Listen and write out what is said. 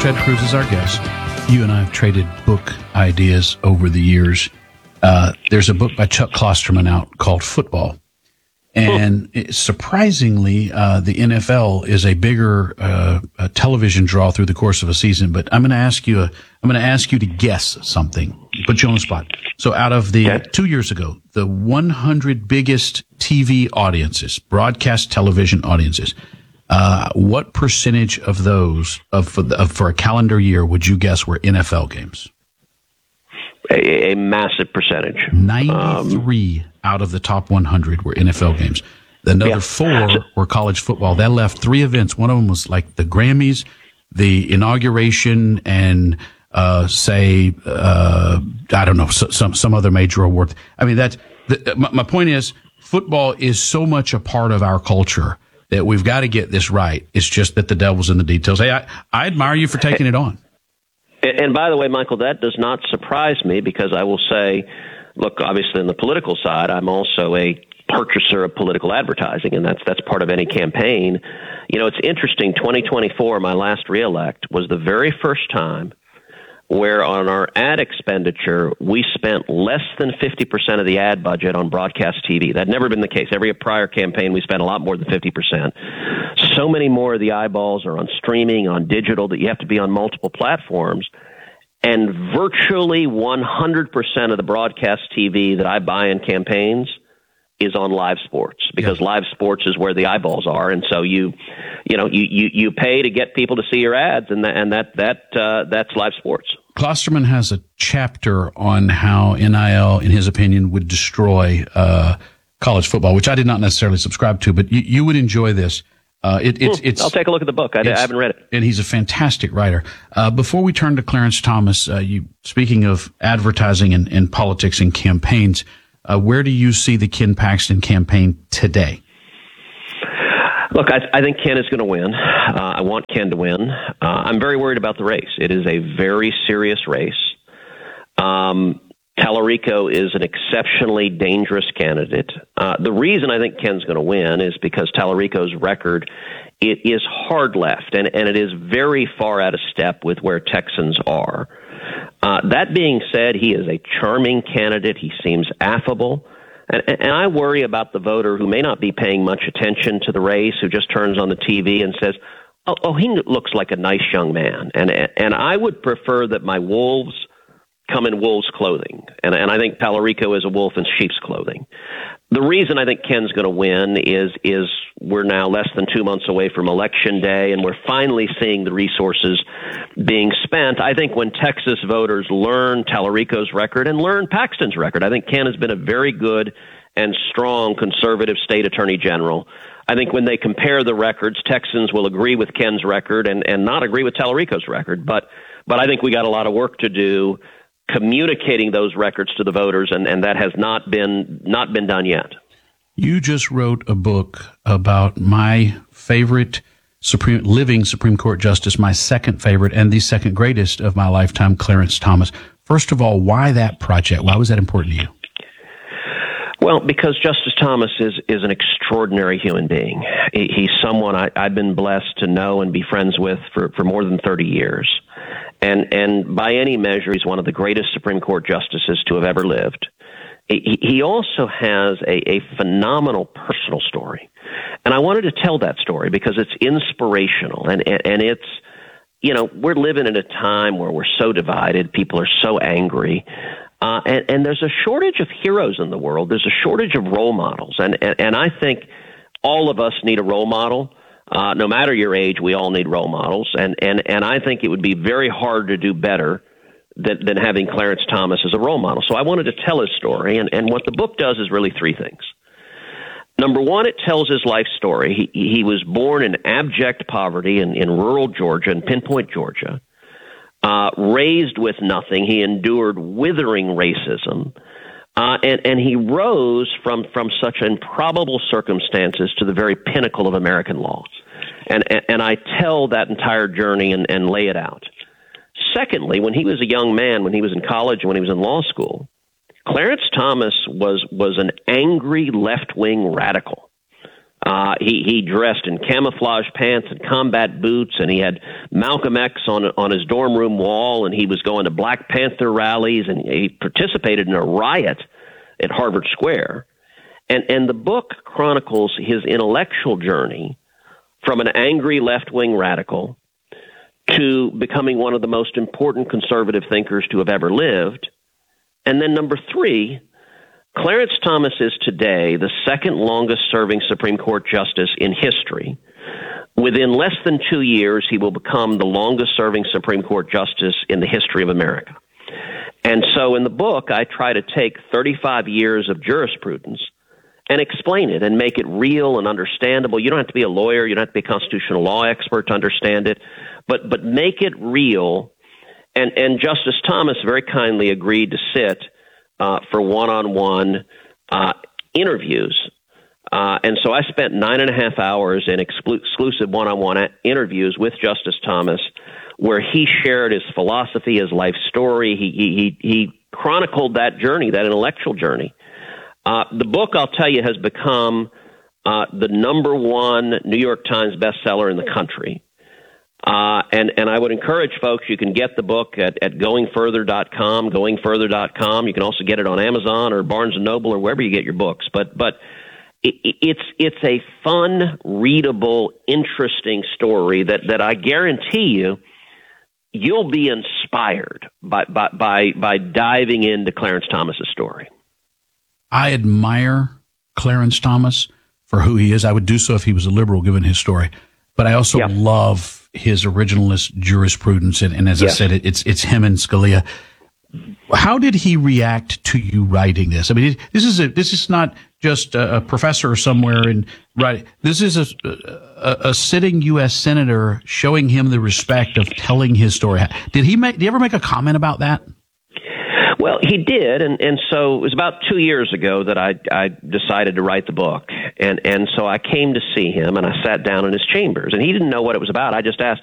Ted Cruz is our guest. You and I have traded book ideas over the years. There's a book by Chuck Klosterman out called Football. And surprisingly, the NFL is a bigger a television draw through the course of a season. But I'm going to ask you to guess something. Put you on the spot. So out of the 2 years ago, the 100 biggest TV audiences, broadcast television audiences, what percentage of those for a calendar year would you guess were NFL games? A massive percentage. 93 out of the top 100 were NFL games. Another 4 were college football. That left 3 events. One of them was like the Grammys, the inauguration, and I don't know, some other major award. I mean, my point is, football is so much a part of our culture that we've got to get this right. It's just that the devil's in the details. Hey, I admire you for taking it on. And by the way, Michael, that does not surprise me, because I will say, look, obviously on the political side, I'm also a purchaser of political advertising, and that's part of any campaign. You know, it's interesting, 2024, my last reelect, was the very first time where on our ad expenditure, we spent less than 50% of the ad budget on broadcast TV. That'd never been the case. Every prior campaign, we spent a lot more than 50%. So many more of the eyeballs are on streaming, on digital, that you have to be on multiple platforms. And virtually 100% of the broadcast TV that I buy in campaigns is on live sports, because live sports is where the eyeballs are. And so you pay to get people to see your ads, and that's live sports. Klosterman has a chapter on how NIL, in his opinion, would destroy college football, which I did not necessarily subscribe to, but you would enjoy this. I'll take a look at the book. I haven't read it. And he's a fantastic writer. Before we turn to Clarence Thomas, speaking of advertising and politics and campaigns, where do you see the Ken Paxton campaign today? Look, I think Ken is going to win. I want Ken to win. I'm very worried about the race. It is a very serious race. Tallarico is an exceptionally dangerous candidate. The reason I think Ken's going to win is because Tallarico's record, it is hard left, and it is very far out of step with where Texans are. That being said, he is a charming candidate. He seems affable. And I worry about the voter who may not be paying much attention to the race, who just turns on the TV and says, oh, he looks like a nice young man. And I would prefer that my wolves come in wolves' clothing. And I think Tallarico is a wolf in sheep's clothing. The reason I think Ken's going to win is we're now less than 2 months away from Election Day, and we're finally seeing the resources being spent. I think when Texas voters learn Tallarico's record and learn Paxton's record, I think Ken has been a very good and strong conservative state attorney general. I think when they compare the records, Texans will agree with Ken's record and not agree with Tallarico's record. But I think we got a lot of work to do communicating those records to the voters, and that has not been done yet. You just wrote a book about my favorite living Supreme Court justice, my second favorite and the second greatest of my lifetime, Clarence Thomas. First of all, why that project? Why was that important to you? Well, because Justice Thomas is an extraordinary human being. He's someone I've been blessed to know and be friends with for more than 30 years. And by any measure, he's one of the greatest Supreme Court justices to have ever lived. He also has a phenomenal personal story. And I wanted to tell that story because it's inspirational. And it's, we're living in a time where we're so divided. People are so angry. And there's a shortage of heroes in the world. There's a shortage of role models. And I think all of us need a role model. No matter your age, we all need role models. And I think it would be very hard to do better than having Clarence Thomas as a role model. So I wanted to tell his story. And what the book does is really 3 things. Number one, it tells his life story. He was born in abject poverty in rural Georgia, in Pinpoint, Georgia. Raised with nothing. He endured withering racism. And he rose from such improbable circumstances to the very pinnacle of American law. And I tell that entire journey and lay it out. Secondly, when he was a young man, when he was in college and when he was in law school, Clarence Thomas was an angry left-wing radical. He dressed in camouflage pants and combat boots, and he had Malcolm X on his dorm room wall, and he was going to Black Panther rallies, and he participated in a riot at Harvard Square. And the book chronicles his intellectual journey from an angry left-wing radical to becoming one of the most important conservative thinkers to have ever lived. And then number 3, Clarence Thomas is today the second longest-serving Supreme Court justice in history. Within less than 2 years, he will become the longest-serving Supreme Court justice in the history of America. And so in the book, I try to take 35 years of jurisprudence and explain it and make it real and understandable. You don't have to be a lawyer. You don't have to be a constitutional law expert to understand it, but make it real. And Justice Thomas very kindly agreed to sit for one-on-one interviews. And so I spent 9.5 hours in exclusive one-on-one interviews with Justice Thomas, where he shared his philosophy, his life story. He chronicled that journey, that intellectual journey. The book, I'll tell you, has become the number 1 New York Times bestseller in the country. And I would encourage folks, you can get the book at goingfurther.com, goingfurther.com. You can also get it on Amazon or Barnes & Noble or wherever you get your books. But it's a fun, readable, interesting story that I guarantee you'll be inspired by diving into Clarence Thomas's story. I admire Clarence Thomas for who he is. I would do so if he was a liberal, given his story. But I also love his originalist jurisprudence. And as I said, it's him and Scalia. How did he react to you writing this? I mean, this is not just a professor somewhere in right. This is a sitting U.S. senator showing him the respect of telling his story. Did he ever make a comment about that? Well, he did, and so it was about 2 years ago that I decided to write the book, and so I came to see him, and I sat down in his chambers, and he didn't know what it was about. I just asked